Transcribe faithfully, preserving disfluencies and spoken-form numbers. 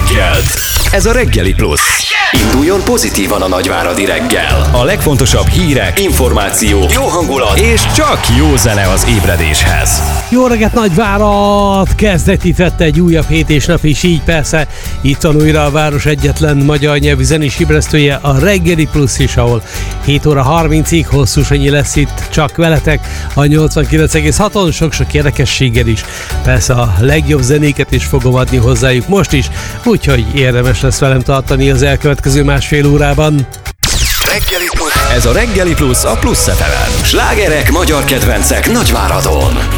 reggelt. Ez a Reggeli Plusz. Induljon pozitívan a nagyváradi reggel. A legfontosabb hírek, információk, jó hangulat és csak jó zene az ébredéshez. Jó reggelt, Nagyvárad! Kezdetét vette egy újabb hét és nap is, így persze. Itt van újra a város egyetlen magyar nyelvű zenés ébresztője, a Reggeli Plusz is, ahol hét óra harmincig hosszú Sanyi lesz itt csak veletek a nyolcvankilenc egész haton, sok-sok érdekességgel is. Persze a legjobb zenéket is fogom adni hozzájuk most is, úgyhogy érdemes lesz velem tartani az elkövetkező másfél órában. Reggeli Plusz. Ez a Reggeli Plusz a Plusz ef emen. Slágerek, magyar kedvencek Nagyváradon.